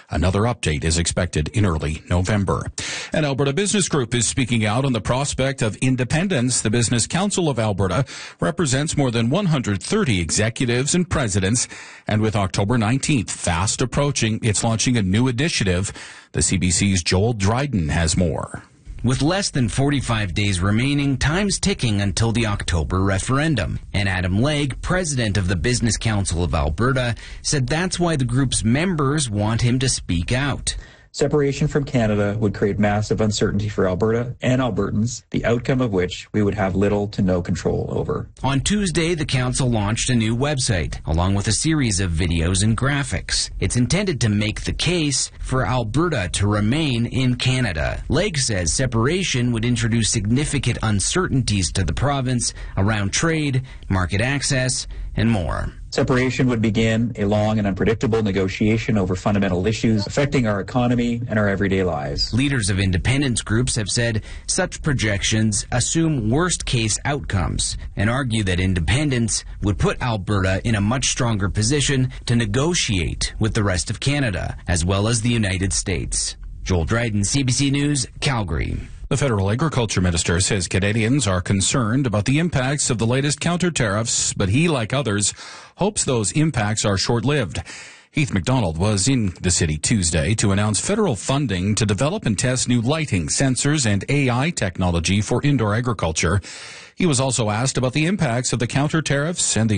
Another update is expected in early November. And Alberta Business Group is speaking out on the prospect of independence. The Business Council of Alberta represents more than 130 executives and presidents. And with October 19th fast approaching, it's launching a new initiative. The CBC's Joel Dryden has more. With less than 45 days remaining, time's ticking until the October referendum. And Adam Legge, president of the Business Council of Alberta, said that's why the group's members want him to speak out. Separation from Canada would create massive uncertainty for Alberta and Albertans, the outcome of which we would have little to no control over. On Tuesday, the council launched a new website, along with a series of videos and graphics. It's intended to make the case for Alberta to remain in Canada. Legge says separation would introduce significant uncertainties to the province around trade, market access, and more. Separation would begin a long and unpredictable negotiation over fundamental issues affecting our economy and our everyday lives. Leaders of independence groups have said such projections assume worst-case outcomes and argue that independence would put Alberta in a much stronger position to negotiate with the rest of Canada, as well as the United States. Joel Dryden, CBC News, Calgary. The federal agriculture minister says Canadians are concerned about the impacts of the latest counter tariffs, but he, like others, hopes those impacts are short-lived. Heath MacDonald was in the city Tuesday to announce federal funding to develop and test new lighting, sensors, and AI technology for indoor agriculture. He was also asked about the impacts of the counter tariffs and the